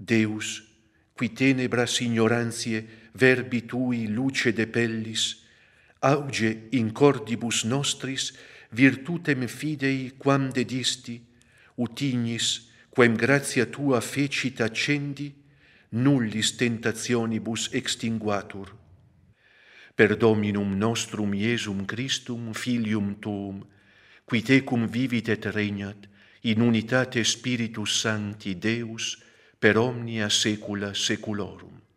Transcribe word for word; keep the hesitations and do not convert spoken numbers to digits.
Deus, qui tenebras ignorantiae verbi tui luce depellis, auge in cordibus nostris virtutem fidei quam dedisti, ut ignis, quem gratia tua fecit accendi, nullis tentationibus extinguatur. Per Dominum nostrum Iesum Christum, Filium Tuum, qui tecum vivit et regnat, in unitate Spiritus Sancti Deus, per omnia saecula saeculorum.